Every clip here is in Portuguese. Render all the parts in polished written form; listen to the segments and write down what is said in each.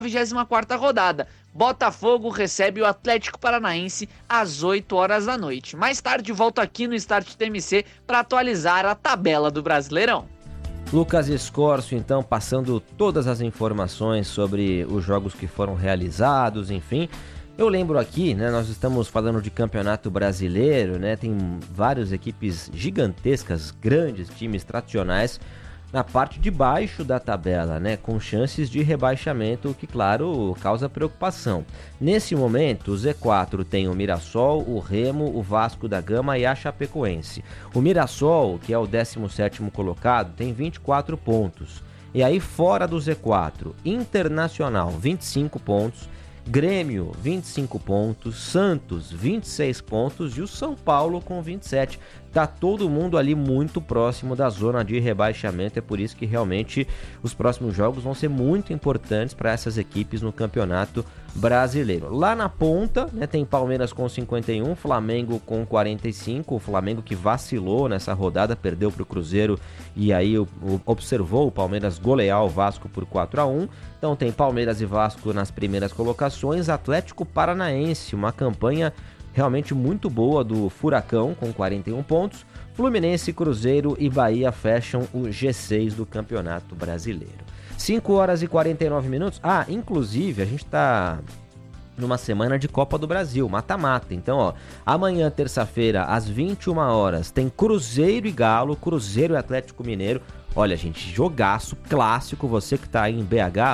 24ª rodada. Botafogo recebe o Atlético Paranaense às 8 horas da noite. Mais tarde volto aqui no Start TMC para atualizar a tabela do Brasileirão. Lucas Escorcio, então, passando todas as informações sobre os jogos que foram realizados, enfim. Eu lembro aqui, né, nós estamos falando de campeonato brasileiro, né, tem várias equipes gigantescas, grandes times tradicionais na parte de baixo da tabela, né, com chances de rebaixamento, que, claro, causa preocupação. Nesse momento, o Z4 tem o Mirassol, o Remo, o Vasco da Gama e a Chapecoense. O Mirassol, que é o 17º colocado, tem 24 pontos. E aí, fora do Z4, Internacional, 25 pontos, Grêmio, 25 pontos, Santos, 26 pontos e o São Paulo com 27. Tá todo mundo ali muito próximo da zona de rebaixamento, é por isso que realmente os próximos jogos vão ser muito importantes para essas equipes no Campeonato Brasileiro. Lá na ponta, né, tem Palmeiras com 51, Flamengo com 45, o Flamengo que vacilou nessa rodada, perdeu para o Cruzeiro e aí observou o Palmeiras golear o Vasco por 4-1. Então tem Palmeiras e Vasco nas primeiras colocações, Atlético Paranaense, uma campanha realmente muito boa do Furacão, com 41 pontos. Fluminense, Cruzeiro e Bahia fecham o G6 do Campeonato Brasileiro. 5 horas e 49 minutos. Inclusive, a gente tá numa semana de Copa do Brasil, mata-mata. Então, amanhã, terça-feira, às 21 horas, tem Cruzeiro e Galo, Cruzeiro e Atlético Mineiro. Olha, gente, jogaço clássico, você que tá aí em BH,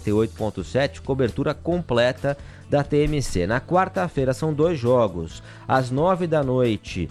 88.7, cobertura completa da TMC. Na quarta-feira são 2 jogos, às 9 da noite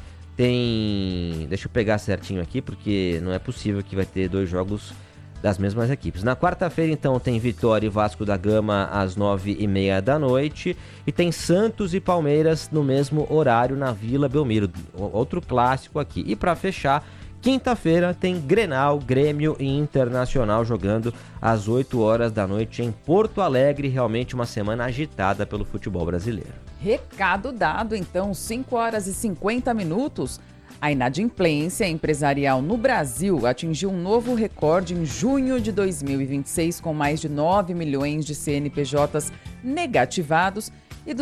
tem... Deixa eu pegar certinho aqui, porque não é possível que vai ter 2 jogos das mesmas equipes. Na quarta-feira, então, tem Vitória e Vasco da Gama às 9h30 da noite e tem Santos e Palmeiras no mesmo horário na Vila Belmiro, outro clássico aqui. E para fechar, quinta-feira tem Grenal, Grêmio e Internacional jogando às 8 horas da noite em Porto Alegre. Realmente uma semana agitada pelo futebol brasileiro. Recado dado, então, 5 horas e 50 minutos. A inadimplência empresarial no Brasil atingiu um novo recorde em junho de 2026, com mais de 9 milhões de CNPJs negativados e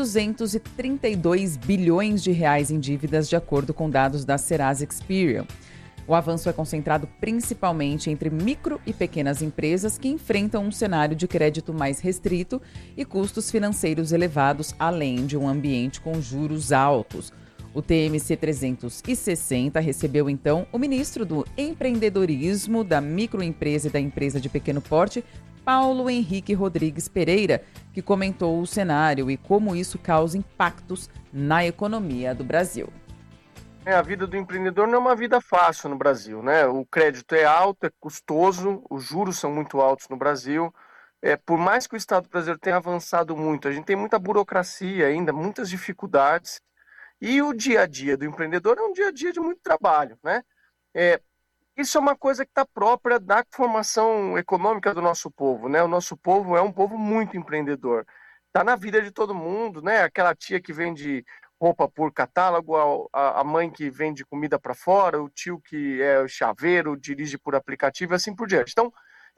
232 bilhões de reais em dívidas, de acordo com dados da Serasa Experian. O avanço é concentrado principalmente entre micro e pequenas empresas que enfrentam um cenário de crédito mais restrito e custos financeiros elevados, além de um ambiente com juros altos. O TMC 360 recebeu, então, o ministro do Empreendedorismo, da Microempresa e da Empresa de Pequeno Porte, Paulo Henrique Rodrigues Pereira, que comentou o cenário e como isso causa impactos na economia do Brasil. A vida do empreendedor não é uma vida fácil no Brasil, né? O crédito é alto, é custoso, os juros são muito altos no Brasil. Por mais que o Estado brasileiro tenha avançado muito, a gente tem muita burocracia ainda, muitas dificuldades. E o dia a dia do empreendedor é um dia a dia de muito trabalho, né? Isso é uma coisa que está própria da formação econômica do nosso povo, né? O nosso povo é um povo muito empreendedor. Está na vida de todo mundo, né? Aquela tia que vende roupa por catálogo, a mãe que vende comida para fora, o tio que é chaveiro, dirige por aplicativo e assim por diante. Então,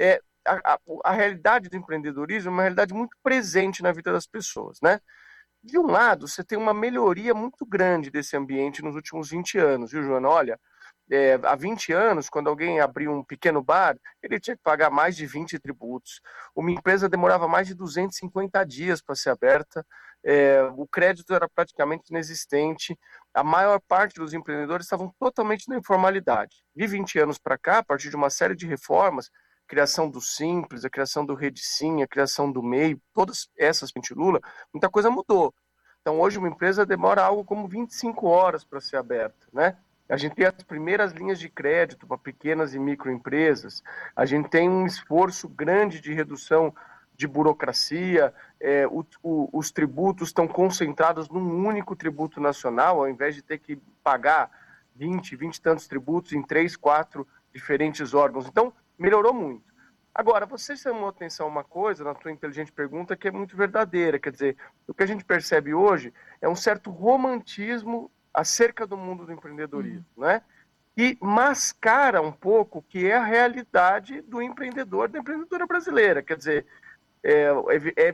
a realidade do empreendedorismo é uma realidade muito presente na vida das pessoas, né? De um lado, você tem uma melhoria muito grande desse ambiente nos últimos 20 anos, viu, Joana? Olha, há 20 anos, quando alguém abria um pequeno bar, ele tinha que pagar mais de 20 tributos. Uma empresa demorava mais de 250 dias para ser aberta, o crédito era praticamente inexistente, a maior parte dos empreendedores estavam totalmente na informalidade. De 20 anos para cá, a partir de uma série de reformas, criação do Simples, a criação do Rede Sim, a criação do MEI, todas essas Lula, muita coisa mudou. Então, hoje uma empresa demora algo como 25 horas para ser aberta, né? A gente tem as primeiras linhas de crédito para pequenas e microempresas, a gente tem um esforço grande de redução de burocracia, os tributos estão concentrados num único tributo nacional, ao invés de ter que pagar 20 e tantos tributos em 3, 4 diferentes órgãos. Então, melhorou muito. Agora, você chamou atenção a uma coisa na tua inteligente pergunta que é muito verdadeira, quer dizer, o que a gente percebe hoje é um certo romantismo acerca do mundo do empreendedorismo, né? E mascara um pouco o que é a realidade do empreendedor, da empreendedora brasileira, quer dizer, é, é